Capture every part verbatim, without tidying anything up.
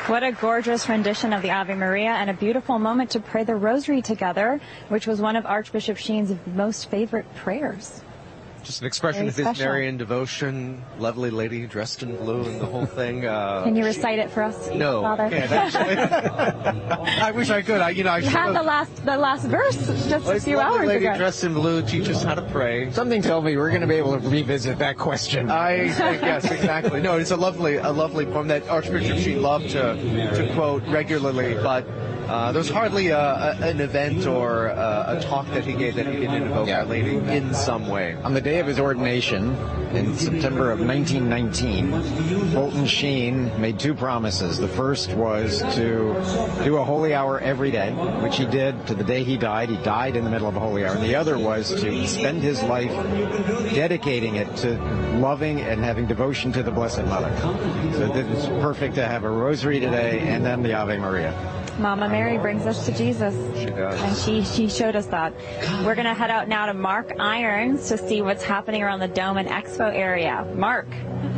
What a gorgeous rendition of the Ave Maria, and a beautiful moment to pray the rosary together, which was one of Archbishop Sheen's most favorite prayers. Just an expression Very of his special. Marian devotion, lovely lady dressed in blue and the whole thing. Uh, Can you recite it for us, no, Father? can't actually. I wish I could. I, you know, I You had the last, the last verse just Like, a few lovely hours lady ago. dressed in blue teaches how to pray. Something tells me we're going to be able to revisit that question. I think, yes, exactly. No, it's a lovely, a lovely poem that Archbishop Sheen loved to to quote regularly, but uh, there was hardly a, a, an event or a, a talk that he gave that he didn't invoke Yeah. Our Lady in some way. On the day of his ordination in September of nineteen nineteen, Fulton Sheen made two promises. The first was to do a holy hour every day, which he did to the day he died. He died in the middle of a holy hour. And the other was to spend his life dedicating it to loving and having devotion to the Blessed Mother. So it's perfect to have a rosary today and then the Ave Maria. Mama Mary brings us to Jesus. She does. And she, she showed us that. We're going to head out now to Mark Irons to see what's happening around the Dome and Expo area. Mark.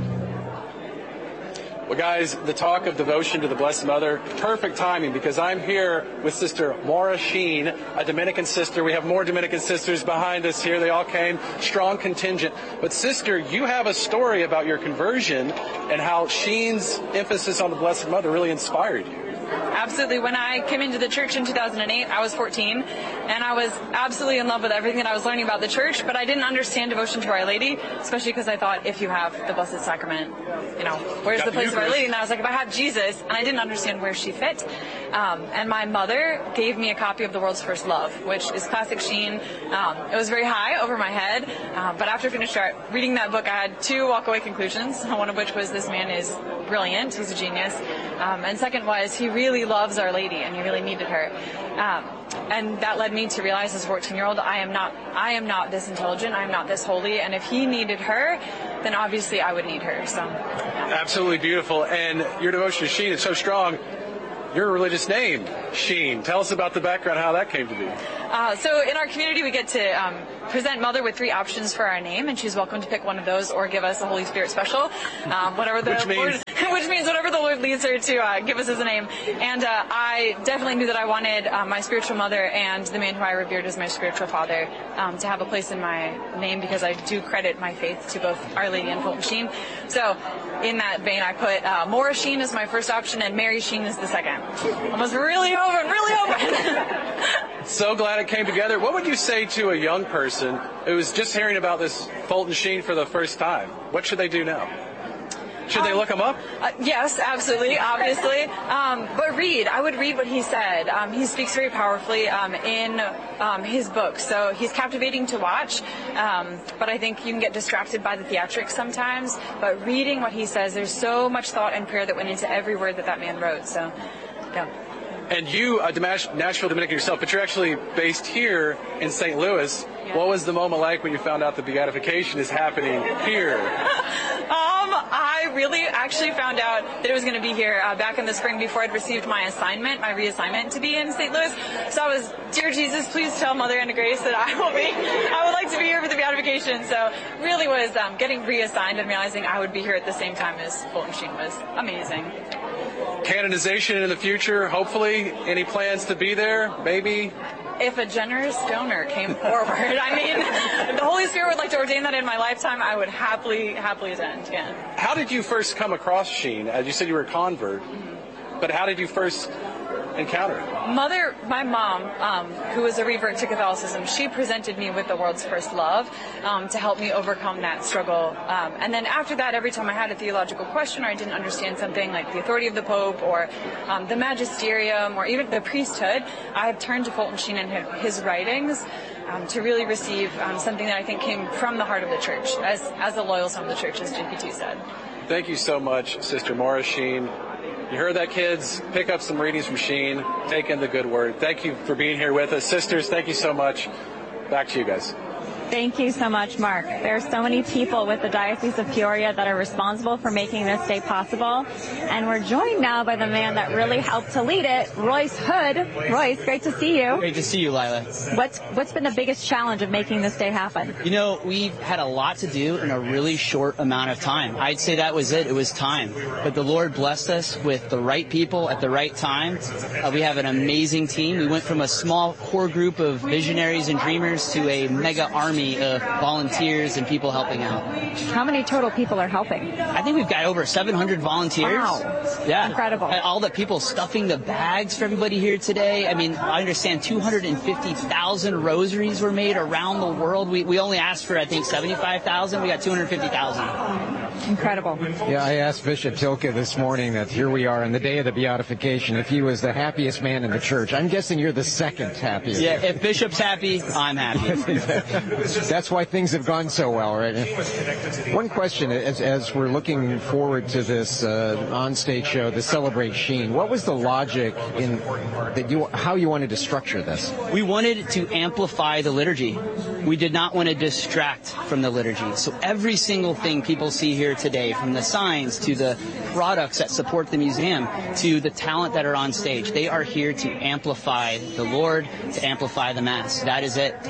Well, guys, the talk of devotion to the Blessed Mother, perfect timing, because I'm here with Sister Maura Sheen, a Dominican sister. We have more Dominican sisters behind us here. They all came, strong contingent. But, Sister, you have a story about your conversion and how Sheen's emphasis on the Blessed Mother really inspired you. Absolutely. When I came into the church in two thousand eight, I was fourteen, and I was absolutely in love with everything that I was learning about the church, but I didn't understand devotion to Our Lady, especially because I thought, if you have the Blessed Sacrament, you know, where's the place of Our Lady? And I was like, if I have Jesus, and I didn't understand where she fit. Um, and my mother gave me a copy of The World's First Love, which is classic Sheen. Um, it was very high over my head, uh, but after I finished reading that book, I had two walk-away conclusions, one of which was this man is brilliant, he's a genius, um, and second was he really loves Our Lady, and he really needed her. Um, and that led me to realize as a fourteen-year-old, I am not I am not this intelligent, I am not this holy, and if he needed her, then obviously I would need her. So, yeah. Absolutely beautiful. And your devotion to Sheen is so strong. Your religious name, Sheen. Tell us about the background, how that came to be. Uh, so in our community, we get to um, present Mother with three options for our name, and she's welcome to pick one of those or give us a Holy Spirit special, um, whatever the Which Lord, means? which means whatever the Lord leads her to uh, give us as a name. And uh, I definitely knew that I wanted uh, my spiritual mother and the man who I revered as my spiritual father um, to have a place in my name, because I do credit my faith to both Our Lady and Fulton Sheen. So in that vein, I put uh, Maura Sheen as my first option and Mary Sheen as the second. I was really open, really open. So glad it came together. What would you say to a young person who's just hearing about this Fulton Sheen for the first time? What should they do now? Should they Um, look him up? Uh, yes, absolutely, obviously. Um, but read. I would read what he said. Um, he speaks very powerfully um, in um, his book. So he's captivating to watch. Um, but I think you can get distracted by the theatrics sometimes. But reading what he says, there's so much thought and prayer that went into every word that that man wrote. So, yeah. And you, uh, Nashville Dominican yourself, but you're actually based here in Saint Louis. Yeah. What was the moment like when you found out the beatification is happening here? Um, I really actually found out that it was going to be here uh, back in the spring before I'd received my assignment, my reassignment to be in Saint Louis. So I was, dear Jesus, please tell Mother Anna Grace that I will be, I would like to be here for the beatification. So really was um, getting reassigned and realizing I would be here at the same time as Fulton Sheen was amazing. Canonization in the future, hopefully. Any plans to be there? Maybe? If a generous donor came forward, I mean, if the Holy Spirit would like to ordain that in my lifetime, I would happily, happily attend, yeah. How did you first come across Sheen? As you said, you were a convert. Mm-hmm. But how did you first encounter it? Mother, my mom, um, who was a revert to Catholicism, she presented me with The World's First Love um, to help me overcome that struggle. Um, and then after that, every time I had a theological question or I didn't understand something like the authority of the Pope or um, the magisterium or even the priesthood, I turned to Fulton Sheen and his writings um, to really receive um, something that I think came from the heart of the church, as, as a loyal son of the church, as J P T said. Thank you so much, Sister Maura Sheen. You heard that, kids. Pick up some readings from Sheen. Take in the good word. Thank you for being here with us. Sisters, thank you so much. Back to you guys. Thank you so much, Mark. There are so many people with the Diocese of Peoria that are responsible for making this day possible. And we're joined now by the man that really helped to lead it, Royce Hood. Royce, great to see you. Great to see you, Lila. What's what's been the biggest challenge of making this day happen? You know, we've had a lot to do in a really short amount of time. I'd say that was it. It was time. But the Lord blessed us with the right people at the right time. Uh, we have an amazing team. We went from a small core group of visionaries and dreamers to a mega army of volunteers and people helping out. How many total people are helping? I think we've got over seven hundred volunteers. Wow. Yeah. Incredible. And all the people stuffing the bags for everybody here today. I mean, I understand two hundred fifty thousand rosaries were made around the world. We, we only asked for, I think, seventy-five thousand. We got two hundred fifty thousand. Incredible. Yeah, I asked Bishop Tilke this morning that here we are on the day of the beatification, if he was the happiest man in the church. I'm guessing you're the second happiest. Yeah, if Bishop's happy, I'm happy. That's why things have gone so well, right? One question, as, as we're looking forward to this uh, on-stage show, the Celebrate Sheen, what was the logic in that you, how you wanted to structure this? We wanted to amplify the liturgy. We did not want to distract from the liturgy. So every single thing people see here today, from the signs to the products that support the museum to the talent that are on stage, they are here to amplify the Lord, to amplify the Mass. That is it.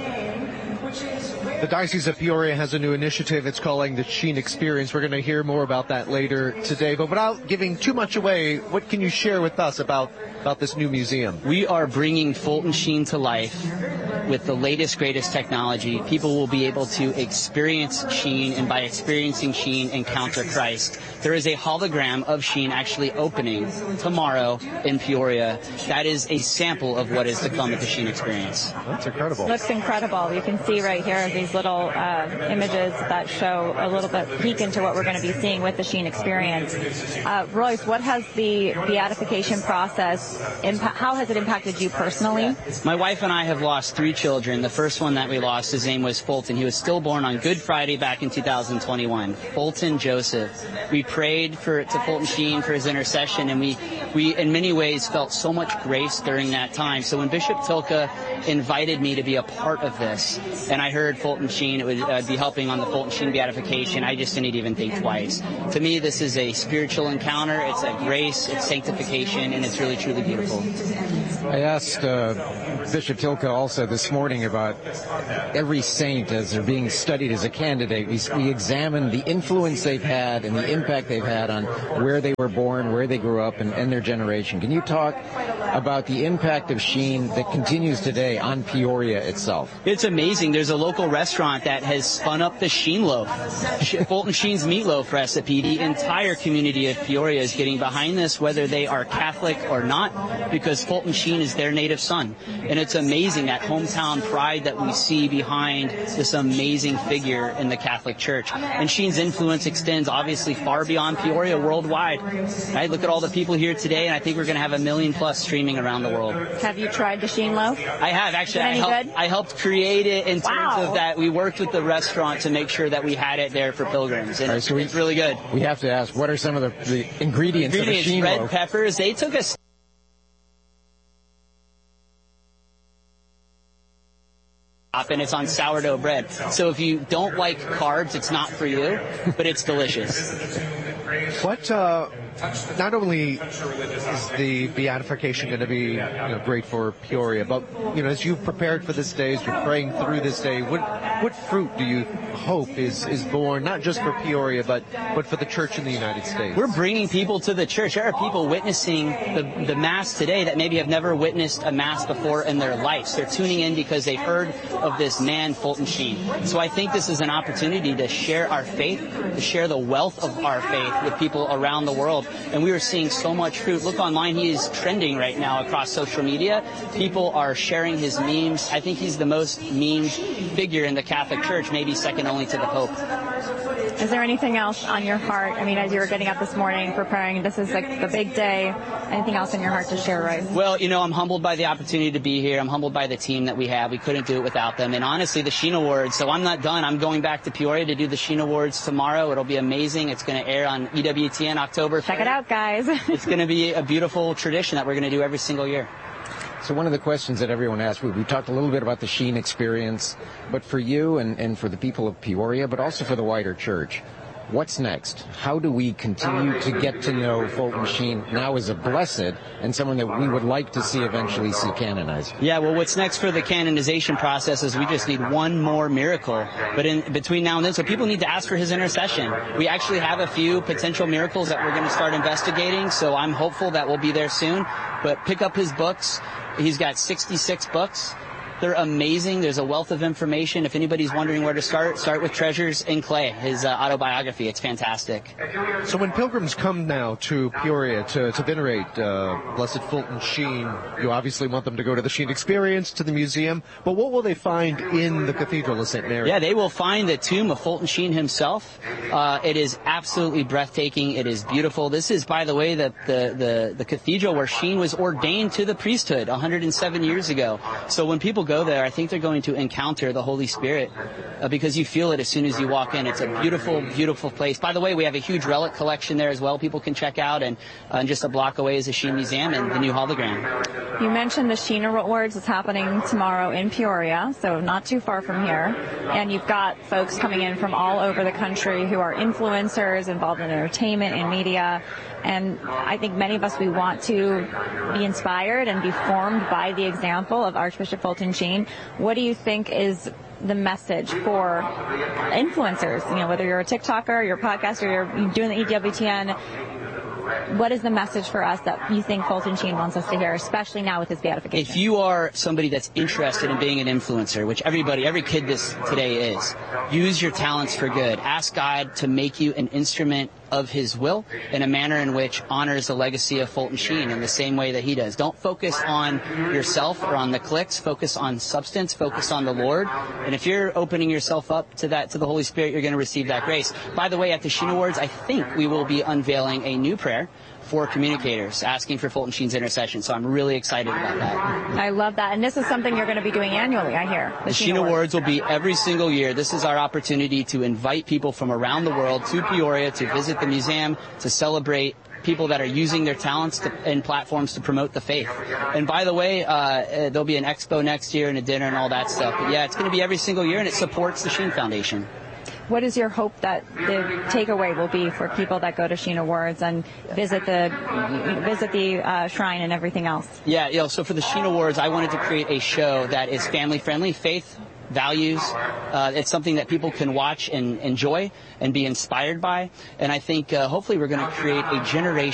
The Diocese of Peoria has a new initiative it's calling the Sheen Experience. We're going to hear more about that later today. But without giving too much away, what can you share with us about, about this new museum? We are bringing Fulton Sheen to life with the latest, greatest technology. People will be able to experience Sheen, and by experiencing Sheen, encounter Christ. There is a hologram of Sheen actually opening tomorrow in Peoria. That is a sample of what is to come at the Sheen Experience. That's incredible. Looks incredible. You can see right here these little uh, images that show a little bit peek into what we're going to be seeing with the Sheen Experience. Uh, Royce, what has the beatification process, impa- how has it impacted you personally? My wife and I have lost three children. The first one that we lost, his name was Fulton. He was stillborn on Good Friday back in two thousand twenty-one. Fulton Joseph. We prayed for to Fulton Sheen for his intercession, and we, we in many ways felt so much grace during that time. So when Bishop Tilke invited me to be a part of this, and I heard Fulton Sheen, it would uh, be helping on the Fulton Sheen beatification, I just didn't even think twice. To me, this is a spiritual encounter. It's a grace, it's sanctification, and it's really, truly beautiful. I asked uh, Bishop Tilke also this morning about every saint as they're being studied as a candidate. We, we examined the influence they've had and the impact they've had on where they were born, where they grew up, and, and their generation. Can you talk about the impact of Sheen that continues today on Peoria itself? It's amazing. There's a local restaurant that has spun up the Sheen loaf, Fulton Sheen's meatloaf recipe. The entire community of Peoria is getting behind this, whether they are Catholic or not, because Fulton Sheen is their native son. And it's amazing that hometown pride that we see behind this amazing figure in the Catholic Church. And Sheen's influence extends obviously far beyond Peoria, worldwide. Right? Look at all the people here today, and I think we're going to have a million plus streaming around the world. Have you tried the Sheen loaf? I have, actually. I helped, I helped create it in terms wow. of that. We worked with the restaurant to make sure that we had it there for pilgrims, and right, so it's we, really good. We have to ask, what are some of the, the ingredients, ingredients of a Sheen red loaf? peppers. They took us and it's on sourdough bread. So if you don't like carbs, it's not for you, but it's delicious. What, uh, not only is the beatification going to be you know, great for Peoria, but, you know, as you've prepared for this day, as you're praying through this day, what what fruit do you hope is, is born, not just for Peoria, but, but for the church in the United States? We're bringing people to the church. There are people witnessing the, the Mass today that maybe have never witnessed a Mass before in their lives. They're tuning in because they've heard of this man, Fulton Sheen. So I think this is an opportunity to share our faith, to share the wealth of our faith with people around the world. And we are seeing so much fruit. Look online. He is trending right now across social media. People are sharing his memes. I think he's the most memed figure in the Catholic Church, maybe second only to the Pope. Is there anything else on your heart? I mean, as you were getting up this morning preparing, this is like the big day. Anything else on your heart to share, right? Well, you know, I'm humbled by the opportunity to be here. I'm humbled by the team that we have. We couldn't do it without them. And honestly, the Sheen Awards, so I'm not done. I'm going back to Peoria to do the Sheen Awards tomorrow. It'll be amazing. It's going to air on E W T N October. Check it out, guys. It's going to be a beautiful tradition that we're going to do every single year. So one of the questions that everyone asks, we, we talked a little bit about the Sheen experience, but for you and, and for the people of Peoria, but also for the wider church, what's next? How do we continue to get to know Fulton Sheen now as a blessed and someone that we would like to see eventually see canonized? Yeah, well, what's next for the canonization process is we just need one more miracle. But in between now and then, so people need to ask for his intercession. We actually have a few potential miracles that we're going to start investigating, so I'm hopeful that we'll be there soon. But pick up his books. He's got sixty-six books. They're amazing. There's a wealth of information. If anybody's wondering where to start, start with Treasures in Clay, his uh, autobiography. It's fantastic. So when pilgrims come now to Peoria to, to venerate uh, Blessed Fulton Sheen, you obviously want them to go to the Sheen Experience, to the museum, but what will they find in the Cathedral of Saint Mary? Yeah, they will find the tomb of Fulton Sheen himself. Uh, it is absolutely breathtaking. It is beautiful. This is, by the way, the, the, the, the cathedral where Sheen was ordained to the priesthood one hundred seven years ago. So when people go there, I think they're going to encounter the Holy Spirit uh, because you feel it as soon as you walk in. It's a beautiful, beautiful place. By the way, we have a huge relic collection there as well. People can check out, and uh, just a block away is the Sheen Museum and the new hologram. You mentioned the Sheen Awards is happening tomorrow in Peoria, so not too far from here. And you've got folks coming in from all over the country who are influencers involved in entertainment and media. And I think many of us, we want to be inspired and be formed by the example of Archbishop Fulton Sheen. What do you think is the message for influencers? You know, whether you're a TikToker, you're a podcaster, you're doing the E W T N, what is the message for us that you think Fulton Sheen wants us to hear, especially now with his beatification? If you are somebody that's interested in being an influencer, which everybody, every kid this today is, use your talents for good. Ask God to make you an instrument of his will in a manner in which honors the legacy of Fulton Sheen in the same way that he does. Don't focus on yourself or on the clicks. Focus on substance. Focus on the Lord. And if you're opening yourself up to that, to the Holy Spirit, you're going to receive that grace. By the way, at the Sheen Awards, I think we will be unveiling a new prayer for communicators, asking for Fulton Sheen's intercession. So I'm really excited about that. I love that. And this is something you're going to be doing annually, I hear. The, the Sheen Awards. Awards will be every single year. This is our opportunity to invite people from around the world to Peoria to visit the museum, to celebrate people that are using their talents to, and platforms to promote the faith. And by the way, uh, there'll be an expo next year and a dinner and all that stuff. But yeah, it's going to be every single year, and it supports the Sheen Foundation. What is your hope that the takeaway will be for people that go to Sheen Awards and visit the visit the uh, shrine and everything else? Yeah, you know, so for the Sheen Awards, I wanted to create a show that is family-friendly, faith, values. Uh, it's something that people can watch and enjoy and be inspired by. And I think uh, hopefully we're going to create a generation